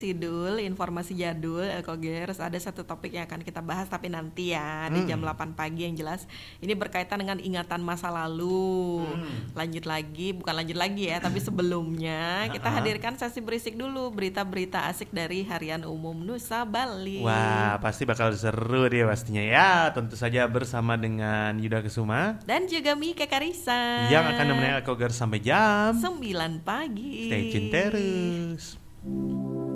Sidul, informasi jadul, Elkogers. Ada satu topik yang akan kita bahas tapi nanti ya di jam 8 pagi yang jelas. Ini berkaitan dengan ingatan masa lalu. Lanjut lagi ya, tapi sebelumnya kita hadirkan sesi berisik dulu, berita-berita asik dari Harian Umum Nusa Bali. Wah, pasti bakal seru dia pastinya ya. Tentu saja bersama dengan Yuda Kesuma dan juga Mika Karisa yang akan menemani Elkogers sampai jam 9 pagi. Stay tune terus.